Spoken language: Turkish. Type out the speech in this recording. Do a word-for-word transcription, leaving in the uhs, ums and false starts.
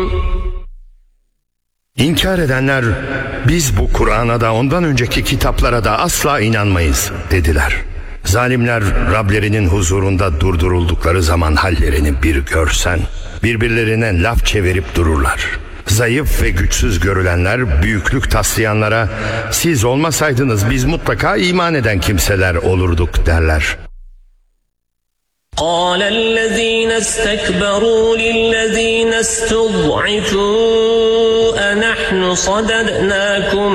İnkar edenler, biz bu Kur'an'a da ondan önceki kitaplara da asla inanmayız dediler. Zalimler Rablerinin huzurunda durduruldukları zaman hallerini bir görsen, birbirlerine laf çevirip dururlar. Zayıf ve güçsüz görülenler büyüklük taslayanlara, siz olmasaydınız biz mutlaka iman eden kimseler olurduk derler. قال الذين استكبروا للذين استضعفوا أنحن صددناكم